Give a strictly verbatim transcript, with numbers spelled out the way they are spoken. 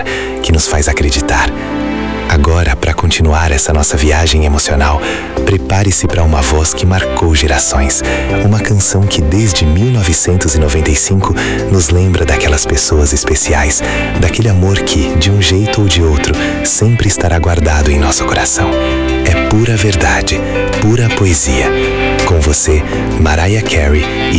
ar que nos faz acreditar. Agora, para continuar essa nossa viagem emocional, prepare-se para uma voz que marcou gerações. Uma canção que desde mil novecentos e noventa e cinco nos lembra daquelas pessoas especiais, daquele amor que, de um jeito ou de outro, sempre estará guardado em nosso coração. É pura verdade, pura poesia. Com você, Mariah Carey e